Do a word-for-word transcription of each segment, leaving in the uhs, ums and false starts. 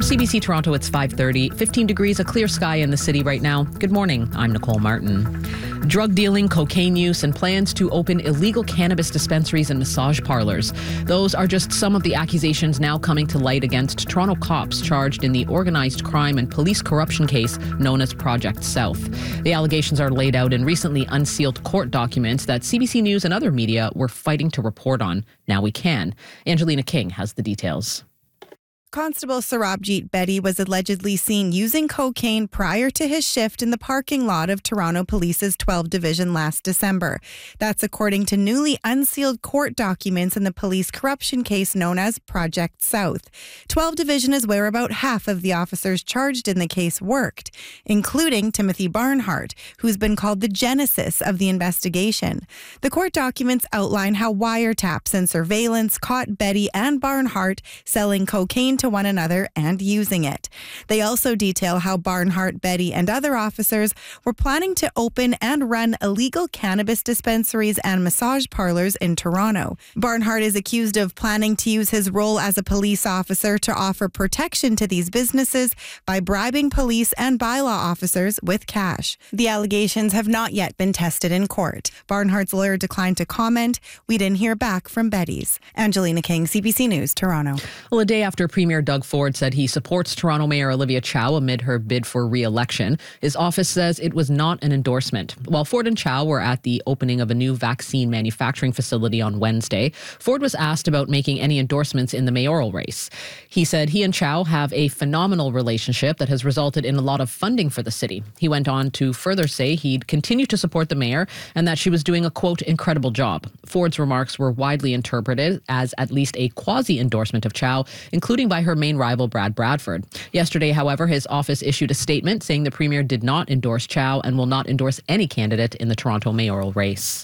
C B C Toronto, it's five thirty, fifteen degrees, a clear sky in the city right now. Good morning, I'm Nicole Martin. Drug dealing, cocaine use, and plans to open illegal cannabis dispensaries and massage parlors. Those are just some of the accusations now coming to light against Toronto cops charged in the organized crime and police corruption case known as Project South. The allegations are laid out in recently unsealed court documents that C B C News and other media were fighting to report on. Now we can. Angelina King has the details. Constable Sarabjit Bedi was allegedly seen using cocaine prior to his shift in the parking lot of Toronto Police's twelfth Division last December. That's according to newly unsealed court documents in the police corruption case known as Project South. twelfth Division is where about half of the officers charged in the case worked, including Timothy Barnhart, who's been called the genesis of the investigation. The court documents outline how wiretaps and surveillance caught Bedi and Barnhart selling cocaine to one another and using it. They also detail how Barnhart, Bedi, and other officers were planning to open and run illegal cannabis dispensaries and massage parlors in Toronto. Barnhart is accused of planning to use his role as a police officer to offer protection to these businesses by bribing police and bylaw officers with cash. The allegations have not yet been tested in court. Barnhart's lawyer declined to comment. We didn't hear back from Bedi's. Angelina King, C B C News, Toronto. Well, a day after Premier Doug Ford said he supports Toronto Mayor Olivia Chow amid her bid for re-election, his office says it was not an endorsement. While Ford and Chow were at the opening of a new vaccine manufacturing facility on Wednesday, Ford was asked about making any endorsements in the mayoral race. He said he and Chow have a phenomenal relationship that has resulted in a lot of funding for the city. He went on to further say he'd continue to support the mayor and that she was doing a, quote, incredible job. Ford's remarks were widely interpreted as at least a quasi-endorsement of Chow, including by her main rival, Brad Bradford. Yesterday, however, his office issued a statement saying the Premier did not endorse Chow and will not endorse any candidate in the Toronto mayoral race.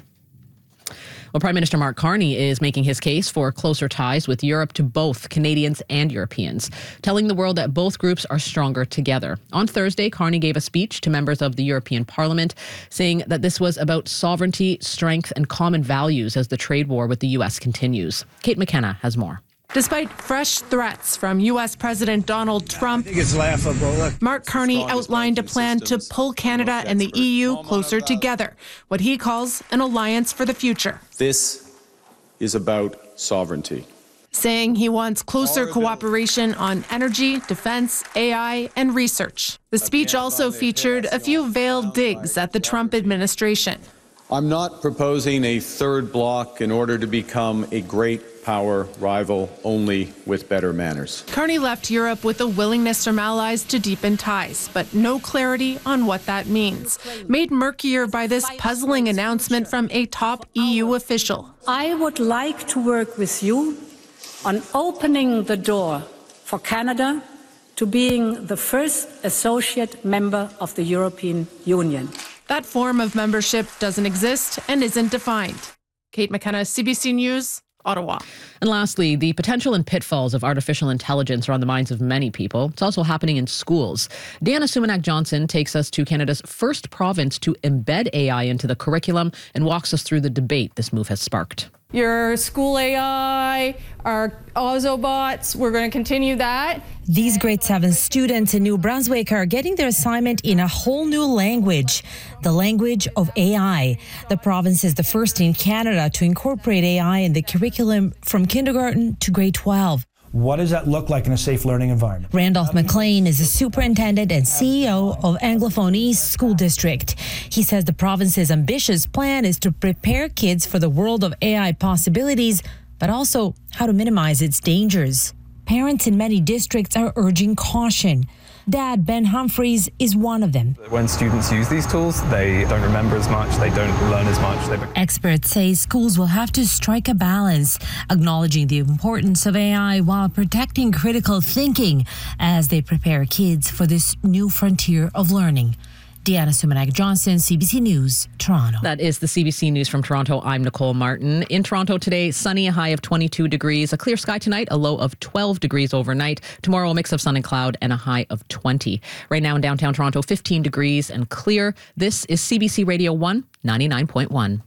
Well, Prime Minister Mark Carney is making his case for closer ties with Europe to both Canadians and Europeans, telling the world that both groups are stronger together. On Thursday, Carney gave a speech to members of the European Parliament, saying that this was about sovereignty, strength, and common values as the trade war with the U S continues. Kate McKenna has more. Despite fresh threats from U S President Donald Trump, I think it's laughable. Look, Mark Carney outlined a plan to pull Canada and the E U closer together, what he calls an alliance for the future. This is about sovereignty. Saying he wants closer cooperation on energy, defense, A I, and research. The speech also featured a few veiled digs at the Trump administration. I'm not proposing a third bloc in order to become a great power rival only with better manners. Carney left Europe with a willingness from allies to deepen ties, but no clarity on what that means. Made murkier by this puzzling announcement from a top E U official. I would like to work with you on opening the door for Canada to being the first associate member of the European Union. That form of membership doesn't exist and isn't defined. Kate McKenna, C B C News, Ottawa. And lastly, the potential and pitfalls of artificial intelligence are on the minds of many people. It's also happening in schools. Deanna Sumanac-Johnson takes us to Canada's first province to embed A I into the curriculum and walks us through the debate this move has sparked. Your school A I, our Ozobots, we're going to continue that. These grade seven students in New Brunswick are getting their assignment in a whole new language, the language of A I. The province is the first in Canada to incorporate A I in the curriculum from kindergarten to grade twelve. What does that look like in a safe learning environment? Randolph McLean is the superintendent and C E O of Anglophone East School District. He says the province's ambitious plan is to prepare kids for the world of A I possibilities, but also how to minimize its dangers. Parents in many districts are urging caution. Dad Ben Humphreys is one of them. When students use these tools, they don't remember as much, they don't learn as much. They... Experts say schools will have to strike a balance, acknowledging the importance of A I while protecting critical thinking as they prepare kids for this new frontier of learning. Deanna Sumanac-Johnson, C B C News, Toronto. That is the C B C News from Toronto. I'm Nicole Martin. In Toronto today, sunny, a high of twenty-two degrees. A clear sky tonight, a low of twelve degrees overnight. Tomorrow, a mix of sun and cloud and a high of twenty. Right now in downtown Toronto, fifteen degrees and clear. This is C B C Radio one, ninety-nine point one.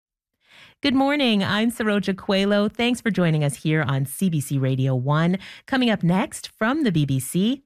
Good morning. I'm Saroja Coelho. Thanks for joining us here on C B C Radio one. Coming up next from the B B C,